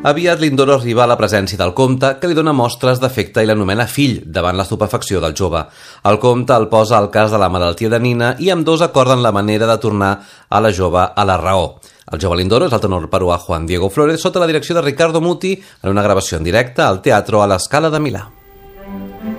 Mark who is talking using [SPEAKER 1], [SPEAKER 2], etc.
[SPEAKER 1] Aviat Lindoro arriba a la presència del comte, que li dona mostres d'afecte i l'anomena fill davant l'estupefacció del jove. El comte el posa al cas de la malaltia de Nina i ambdós acorden la manera de tornar a la jove a la raó. El jove Lindoro és el tenor peruà Juan Diego Flores sota la direcció de Ricardo Muti en una gravació en directe al Teatro a la Scala de Milà.